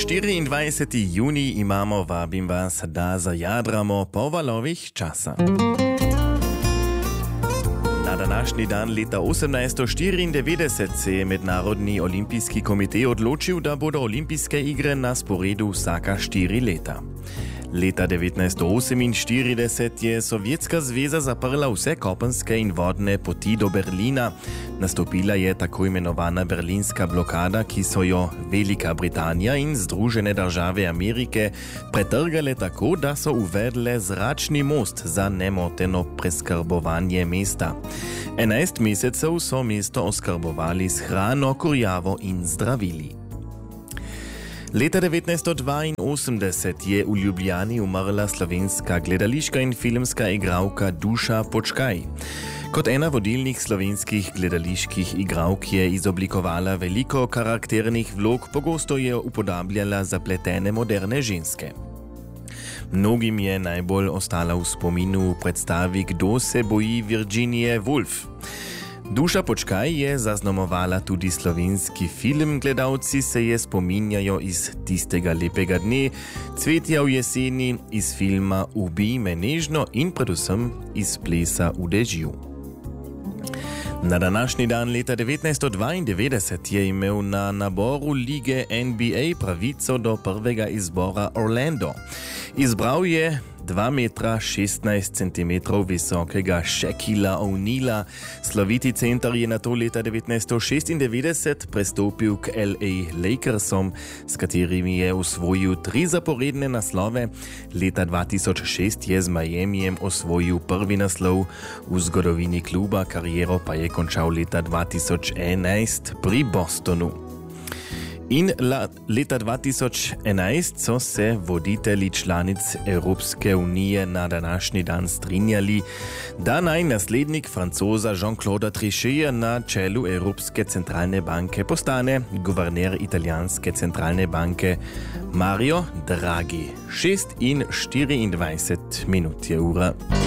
24. juni imamo, vabim vas, da zajadramo po valovih časa. Na današnji dan leta 1894 se je Mednarodni olimpijski komitej odločil, da bodo olimpijske igre na sporedu vsaka 4 leta. Leta 1948 je Sovjetska zveza zaprla vse kopenske in vodne poti do Berlina. Nastopila je tako imenovana berlinska blokada, ki so jo Velika Britanija in Združene države Amerike pretrgale tako, da so uvedle zračni most za nemoteno preskrbovanje mesta. 11 mesecev so mesto oskrbovali s hrano, kurjavo in zdravili. Leta 1982 je v Ljubljani umrla slovenska gledališka in filmska igralka Duša Počkaj. Kot ena vodilnih slovenskih gledaliških igralk je izoblikovala veliko karakternih vlog, pogosto je upodabljala zapletene moderne ženske. Mnogim je najbolj ostala v spominu v predstavi Kdo se boji Virginije Woolf. Duša Počkaj je zaznamovala tudi slovenski film, gledalci se je spominjajo iz Tistega lepega dne, Cvetja v jeseni, iz filma Ubij me nežno in predvsem iz Plesa v dežju. Na današnji dan leta 1992 je imel na naboru lige NBA pravico do prvega izbora Orlando. Izbral je 2,16 m visokega Shaquilla O'Neala. Sloviti center je nato leta 1996 prestopil k LA Lakersom, s katerimi je osvojil 3 zaporedne naslove. Leta 2006 je z Miamijem osvojil prvi naslov v zgodovini kluba, kariero pa je končal leta 2011 pri Bostonu. In leta 2011 so se voditelji članic Evropske unije na današnji dan strinjali, da naj naslednik Francoza Jean-Claude Tricheta na čelu Evropske centralne banke postane guverner italijanske centralne banke Mario Draghi. 6:24 je ura.